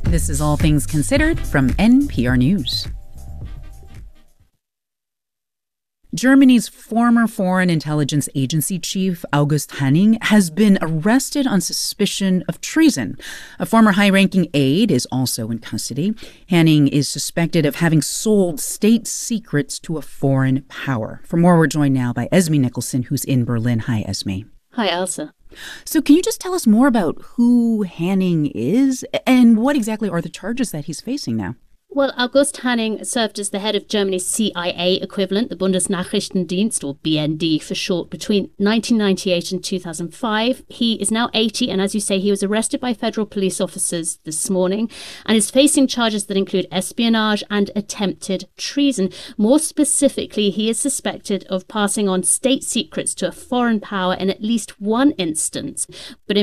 This is All Things Considered from NPR News. Germany's former Foreign Intelligence Agency chief, August Hanning, has been arrested on suspicion of treason. A former high-ranking aide is also in custody. Hanning is suspected of having sold state secrets to a foreign power. For more, we're joined now by Esme Nicholson, who's in Berlin. Hi, Esme. Hi, Elsa. So can you just tell us more about who Hanning is and what exactly are the charges that he's facing now? Well, August Hanning served as the head of Germany's CIA equivalent, the Bundesnachrichtendienst, or BND for short, between 1998 and 2005. He is now 80, and as you say, he was arrested by federal police officers this morning and is facing charges that include espionage and attempted treason. More specifically, he is suspected of passing on state secrets to a foreign power in at least one instance. But